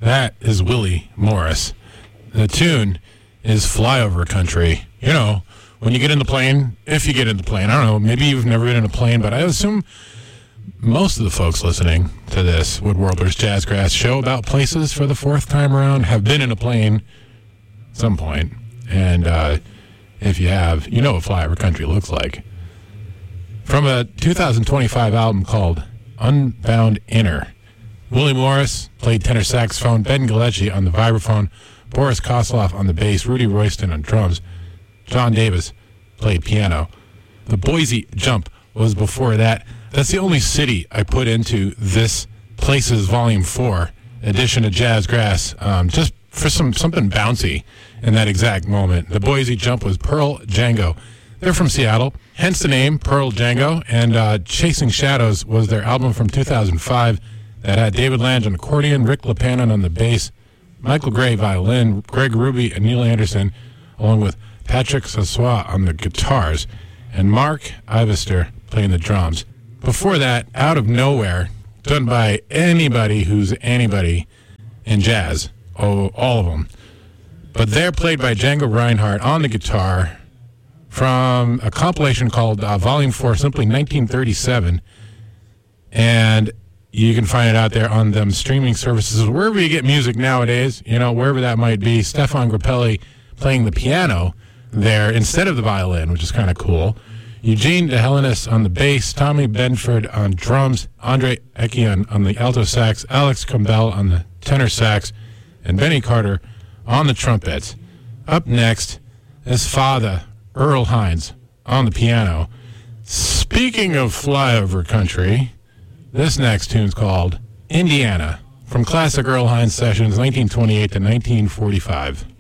That is Willie Morris. The tune is Flyover Country. You know, when you get in the plane, if you get in the plane, I don't know, maybe you've never been in a plane, but I assume most of the folks listening to this Wood Warblers Jazzgrass show about places for the fourth time around have been in a plane at some point. And if you have, you know what Flyover Country looks like. From a 2025 album called Unbound Inner, Willie Morris played tenor saxophone, Ben Galetti on the vibraphone, Boris Kosloff on the bass, Rudy Royston on drums, John Davis played piano. The Boise Jump was before that. That's the only city I put into this Places Volume 4 edition of Jazzgrass, just for something bouncy in that exact moment. The Boise Jump was Pearl Django. They're from Seattle, hence the name Pearl Django, and Chasing Shadows was their album from 2005 that had David Lange on accordion, Rick Lepanon on the bass, Michael Gray violin, Greg Ruby and Neil Anderson, along with Patrick Sassois on the guitars, and Mark Ivester playing the drums. Before that, Out of Nowhere, done by anybody who's anybody in jazz, all of them. But they're played by Django Reinhardt on the guitar from a compilation called Volume 4, simply 1937. And you can find it out there on them streaming services, wherever you get music nowadays, you know, wherever that might be. Stefan Grappelli playing the piano there instead of the violin, which is kind of cool. Eugene DeHelenis on the bass, Tommy Benford on drums, Andre Ekian on the alto sax, Alex Campbell on the tenor sax, and Benny Carter on the trumpets. Up next is Father Earl Hines on the piano. Speaking of Flyover Country, this next tune's called Indiana, from classic Earl Hines sessions 1928 to 1945.